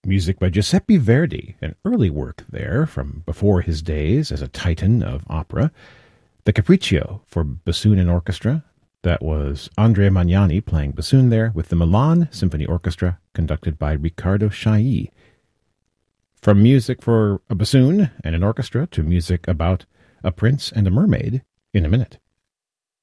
music by Giuseppe Verdi, an early work there from before his days as a titan of opera. The Capriccio for bassoon and orchestra. That was Andrea Magnani playing bassoon there with the Milan Symphony Orchestra conducted by Riccardo Chailly. From music for a bassoon and an orchestra to music about a prince and a mermaid in a minute.